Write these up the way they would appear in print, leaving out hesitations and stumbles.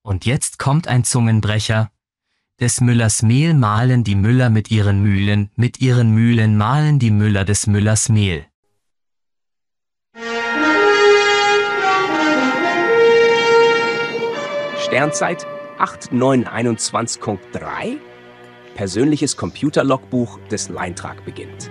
Und jetzt kommt ein Zungenbrecher. Des Müllers Mehl mahlen die Müller mit ihren Mühlen mahlen die Müller des Müllers Mehl. Sternzeit 8921.3 Persönliches Computerlogbuch des Leintrag beginnt.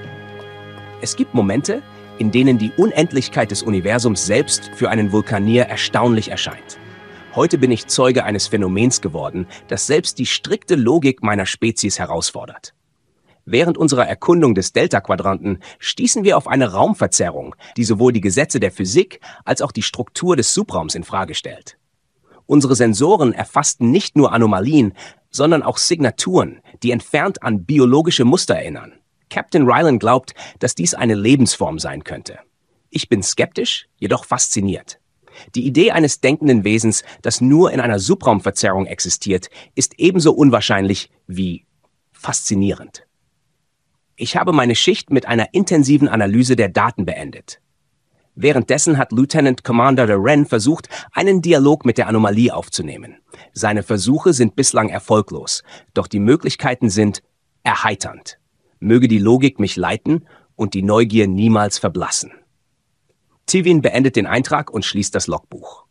Es gibt Momente, in denen die Unendlichkeit des Universums selbst für einen Vulkanier erstaunlich erscheint. Heute bin ich Zeuge eines Phänomens geworden, das selbst die strikte Logik meiner Spezies herausfordert. Während unserer Erkundung des Delta-Quadranten stießen wir auf eine Raumverzerrung, die sowohl die Gesetze der Physik als auch die Struktur des Subraums in Frage stellt. Unsere Sensoren erfassten nicht nur Anomalien, sondern auch Signaturen, die entfernt an biologische Muster erinnern. Captain Ryland glaubt, dass dies eine Lebensform sein könnte. Ich bin skeptisch, jedoch fasziniert. Die Idee eines denkenden Wesens, das nur in einer Subraumverzerrung existiert, ist ebenso unwahrscheinlich wie faszinierend. Ich habe meine Schicht mit einer intensiven Analyse der Daten beendet. Währenddessen hat Lieutenant Commander Wren versucht, einen Dialog mit der Anomalie aufzunehmen. Seine Versuche sind bislang erfolglos, doch die Möglichkeiten sind erheiternd. Möge die Logik mich leiten und die Neugier niemals verblassen. Tivin beendet den Eintrag und schließt das Logbuch.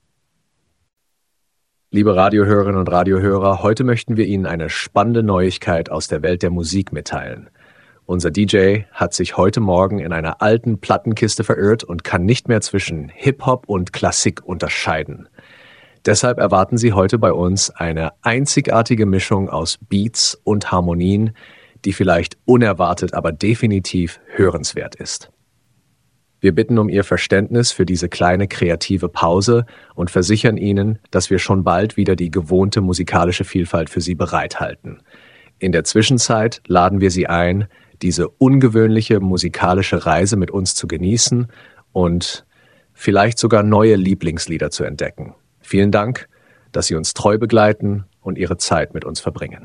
Liebe Radiohörerinnen und Radiohörer, heute möchten wir Ihnen eine spannende Neuigkeit aus der Welt der Musik mitteilen. Unser DJ hat sich heute Morgen in einer alten Plattenkiste verirrt und kann nicht mehr zwischen Hip-Hop und Klassik unterscheiden. Deshalb erwarten Sie heute bei uns eine einzigartige Mischung aus Beats und Harmonien, die vielleicht unerwartet, aber definitiv hörenswert ist. Wir bitten um Ihr Verständnis für diese kleine kreative Pause und versichern Ihnen, dass wir schon bald wieder die gewohnte musikalische Vielfalt für Sie bereithalten. In der Zwischenzeit laden wir Sie ein, diese ungewöhnliche musikalische Reise mit uns zu genießen und vielleicht sogar neue Lieblingslieder zu entdecken. Vielen Dank, dass Sie uns treu begleiten und Ihre Zeit mit uns verbringen.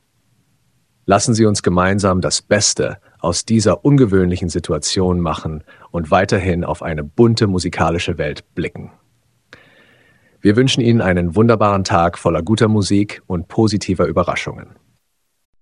Lassen Sie uns gemeinsam das Beste aus dieser ungewöhnlichen Situation machen und weiterhin auf eine bunte musikalische Welt blicken. Wir wünschen Ihnen einen wunderbaren Tag voller guter Musik und positiver Überraschungen.